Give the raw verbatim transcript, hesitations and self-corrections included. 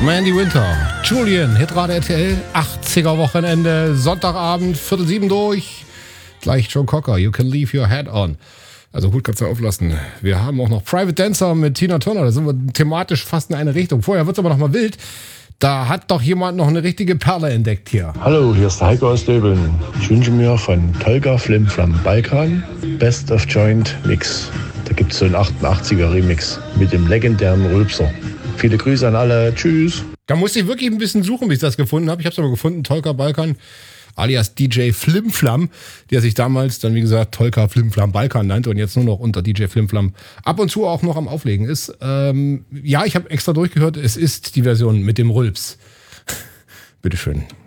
Mandy Winter, Julian, Hitrate R T L, achtziger Wochenende, Sonntagabend, Viertel sieben durch. Gleich Joe Cocker, You Can Leave Your Head On. Also Hut kannst du auflassen. Wir haben auch noch Private Dancer mit Tina Turner. Da sind wir thematisch fast in eine Richtung. Vorher wird es aber noch mal wild. Da hat doch jemand noch eine richtige Perle entdeckt hier. Hallo, hier ist der Heiko aus Döbeln. Ich wünsche mir von Tolga Flimflam Balkan Best of Joint Mix. Da gibt es so einen achtundachtziger Remix mit dem legendären Rülpser. Viele Grüße an alle. Tschüss. Da musste ich wirklich ein bisschen suchen, bis ich das gefunden habe. Ich habe es aber gefunden. Tolga Balkan alias D J Flimflam, der sich damals dann, wie gesagt, Tolga Flimflam Balkan nannte und jetzt nur noch unter D J Flimflam ab und zu auch noch am Auflegen ist. Ähm, ja, ich habe extra durchgehört. Es ist die Version mit dem Rülps. Bitteschön.